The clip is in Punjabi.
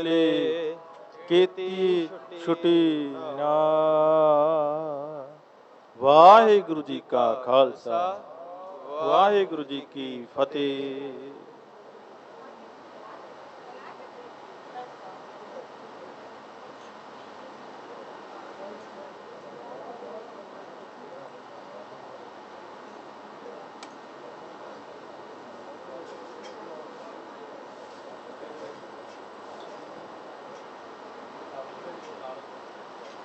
ਵੇਲੇ ਕੀਤੀ ਛੁਟੀ ਨਾ। ਵਾਹਿਗੁਰੂ ਜੀ ਕਾ ਖਾਲਸਾ, ਵਾਹਿਗੁਰੂ ਜੀ ਕੀ ਫਤਿਹ।